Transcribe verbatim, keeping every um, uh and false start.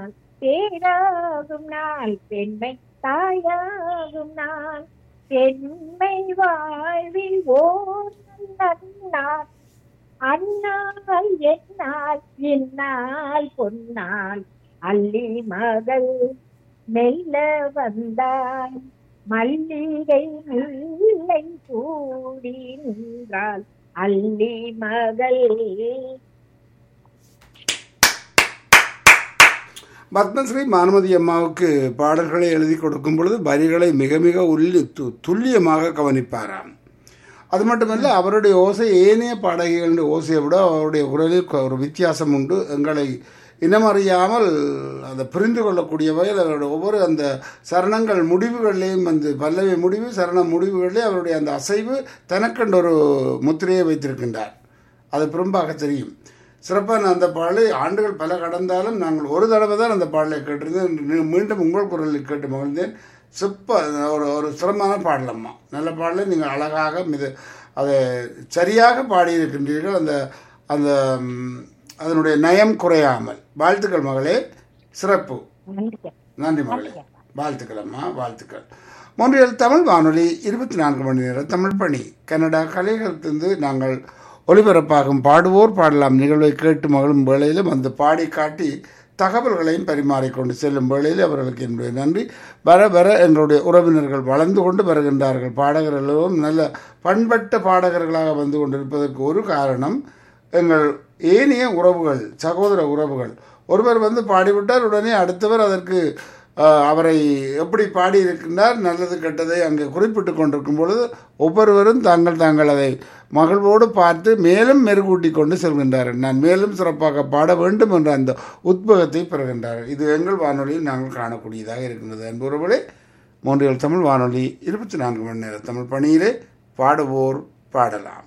நாள் பேராகும் நாள் பெண்மை தாயாகும் நாள் பெண்மை வாழ்வில் ஓர் நன்னாள் அந்நாள் எந்நாள் இந்நாள் பொன்னாள் அள்ளி மகள் மெல்ல வந்தாள் மல்லிகை முல்லை கூடி நின்றாள் அள்ளி மகள். பத்மஸ்ரீ பானுமதி அம்மாவுக்கு பாடல்களை எழுதி கொடுக்கும் பொழுது வரிகளை மிக மிக உள்ளி து துல்லியமாக கவனிப்பாராம். அது மட்டுமல்ல, அவருடைய ஓசை ஏனைய பாடகிகளுடைய ஓசையை விட அவருடைய குரலில் ஒரு வித்தியாசம் உண்டு. எங்களை இனமறியாமல் அதை புரிந்து கொள்ளக்கூடிய வகையில் அவருடைய ஒவ்வொரு அந்த சரணங்கள் முடிவுகளிலேயும் வந்து பல்லவி முடிவு சரண முடிவுகளிலே அவருடைய அந்த அசைவு தனக்கென்ற ஒரு முத்திரையை வைத்திருக்கின்றார். அது பெரும்பாக தெரியும். சிறப்பான அந்த பாடலை ஆண்டுகள் பல கடந்தாலும் நாங்கள் ஒரு தடவை தான் அந்த பாடலை கேட்டிருந்தேன். மீண்டும் உங்கள் குரலில் கேட்டு மகிழ்ந்தேன். சிப்ப ஒரு ஒரு சிரமமான பாடலம்மா, நல்ல பாடலை நீங்கள் அழகாக மிது அதை சரியாக பாடியிருக்கின்றீர்கள். அந்த அந்த அதனுடைய நயம் குறையாமல். வாழ்த்துக்கள் மகளே, சிறப்பு. நன்றி மகளே, வாழ்த்துக்கள் அம்மா, வாழ்த்துக்கள். மொன்றியல் தமிழ் வானொலி இருபத்தி நான்கு மணி நேரம் தமிழ் பணி. கனடா கலைகளிலிருந்து நாங்கள் ஒலிபரப்பாகும் பாடுவோர் பாடலாம் நிகழ்வை கேட்டு மகளும் வேளையிலும் அந்த பாடி காட்டி தகவல்களையும் பரிமாறிக்கொண்டு செல்லும் வேளையில் அவர்களுக்கு என்னுடைய நன்றி. வர வர எங்களுடைய உறவினர்கள் வளர்ந்து கொண்டு வருகின்றார்கள். பாடகர்களும் நல்ல பண்பட்ட பாடகர்களாக வந்து கொண்டிருப்பதற்கு ஒரு காரணம் எங்கள் ஏனைய உறவுகள், சகோதர உறவுகள். ஒருவர் வந்து பாடிவிட்டார், உடனே அடுத்தவர் அதற்கு அவரை எப்படி பாடியிருக்கின்றார் நல்லது கெட்டதை அங்கே குறிப்பிட்டு கொண்டிருக்கும் பொழுது ஒவ்வொருவரும் தாங்கள் தாங்கள் அதை மகிழ்வோடு பார்த்து மேலும் மெருகூட்டி கொண்டு செல்கின்றார்கள். நான் மேலும் சிறப்பாக பாட வேண்டும் என்ற அந்த உத்வேகத்தை பெறுகின்றார்கள். இது எங்கள் வானொலியில் நாங்கள் காணக்கூடியதாக இருக்கின்றது. அன்புறவுகளே, மொன்றியல் தமிழ் வானொலி இருபத்தி நான்கு மணி நேரம் தமிழ் பணியிலே பாடுவோர் பாடலாம்.